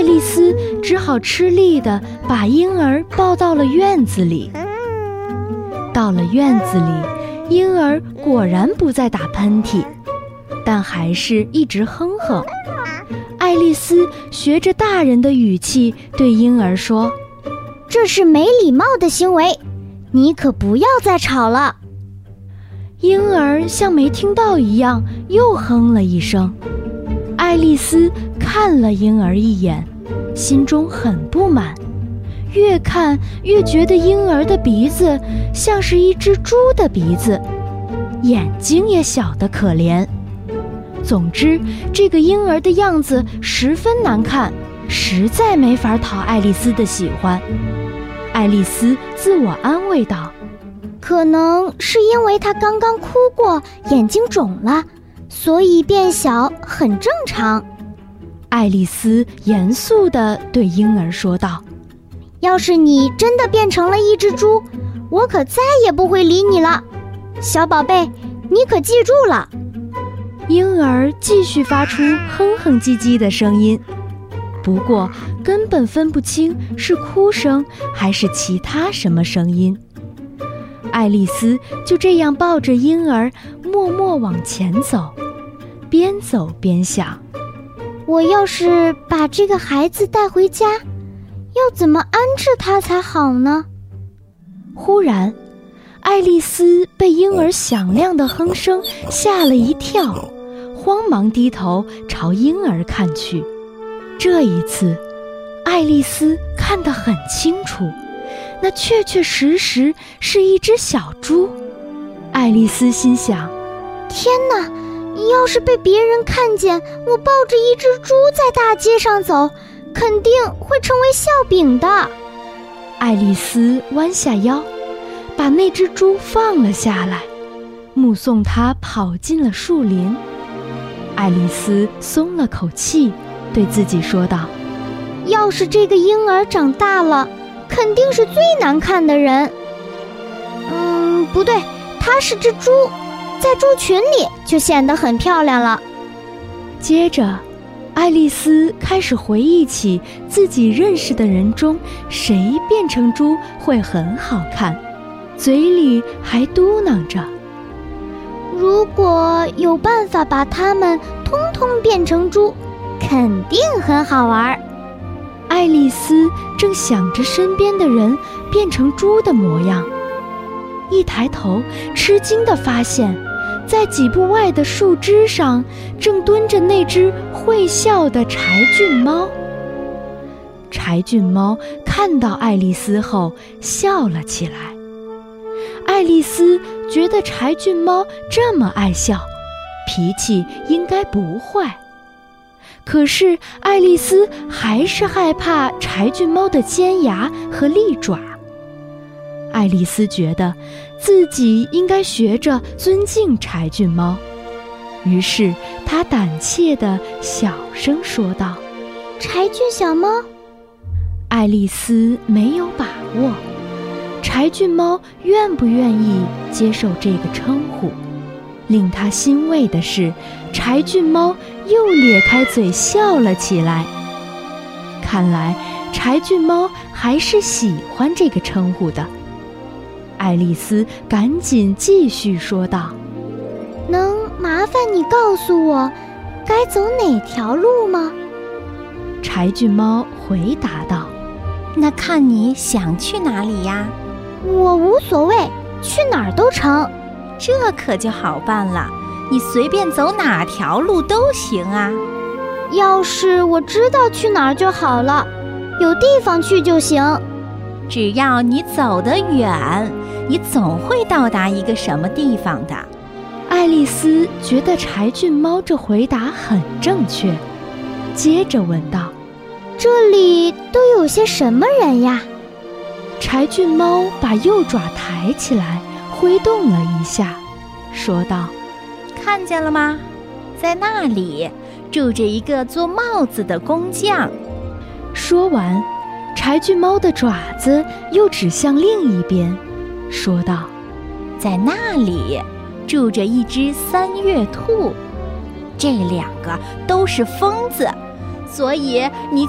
丽丝只好吃力地把婴儿抱到了院子里。到了院子里，婴儿果然不再打喷嚏，但还是一直哼哼。爱丽丝学着大人的语气对婴儿说：“ 这是没礼貌的行为，你可不要再吵了。” 婴儿像没听到一样又哼了一声。爱丽丝看了婴儿一眼，心中很不满，越看越觉得婴儿的鼻子像是一只猪的鼻子，眼睛也小得可怜。总之，这个婴儿的样子十分难看，实在没法讨爱丽丝的喜欢。爱丽丝自我安慰道：“ 可能是因为他刚刚哭过，眼睛肿了，所以变小很正常。” 爱丽丝严肃地对婴儿说道：“ 要是你真的变成了一只猪，我可再也不会理你了，小宝贝，你可记住了。” 婴儿继续发出哼哼唧唧的声音，不过根本分不清是哭声还是其他什么声音。爱丽丝就这样抱着婴儿默默往前走，边走边想： 我要是把这个孩子带回家，要怎么安置他才好呢？ 忽然，爱丽丝被婴儿响亮的哼声吓了一跳，慌忙低头朝婴儿看去。这一次，爱丽丝看得很清楚，那确确实实是一只小猪。爱丽丝心想： 天哪，要是被别人看见我抱着一只猪在大街上走，肯定会成为笑柄的。 爱丽丝弯下腰，把那只猪放了下来，目送它跑进了树林。爱丽丝松了口气，对自己说道： 要是这个婴儿长大了，肯定是最难看的人。不对，他是只猪，在猪群里就显得很漂亮了。 接着，爱丽丝开始回忆起自己认识的人中谁变成猪会很好看，嘴里还嘟囔着： 如果有办法把它们通通变成猪，肯定很好玩。 爱丽丝正想着身边的人变成猪的模样，一抬头，吃惊地发现，在几步外的树枝上正蹲着那只会笑的柴郡猫。柴郡猫看到爱丽丝后笑了起来。爱丽丝觉得柴郡猫这么爱笑，脾气应该不坏。可是爱丽丝还是害怕柴郡猫的尖牙和利爪。爱丽丝觉得自己应该学着尊敬柴郡猫，于是她胆怯地小声说道： 柴郡小猫。 爱丽丝没有把握，柴郡猫愿不愿意接受这个称呼。令她欣慰的是，柴郡猫又咧开嘴笑了起来。看来柴郡猫还是喜欢这个称呼的。爱丽丝赶紧继续说道： 能麻烦你告诉我该走哪条路吗？ 柴郡猫回答道： 那看你想去哪里呀？ 我无所谓，去哪儿都成。 这可就好办了，你随便走哪条路都行啊。 要是我知道去哪儿就好了，有地方去就行。 只要你走得远，你总会到达一个什么地方的。 爱丽丝觉得柴郡猫这回答很正确，接着问道： 这里都有些什么人呀？ 柴郡猫把右爪抬起来挥动了一下，说道： 看见了吗？在那里住着一个做帽子的工匠。 说完，柴郡猫的爪子又指向另一边，说道： 在那里住着一只三月兔，这两个都是疯子，所以你